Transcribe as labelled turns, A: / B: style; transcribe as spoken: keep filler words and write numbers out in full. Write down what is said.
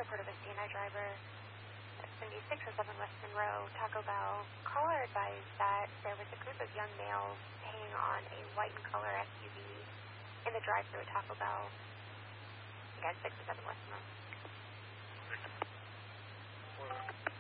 A: report of a C N I driver at seventy-six oh seven West Monroe, Taco Bell. Caller advised that there was a group of young males hanging on a white in color S U V in the drive-thru at Taco Bell. Again, six oh seven West Monroe.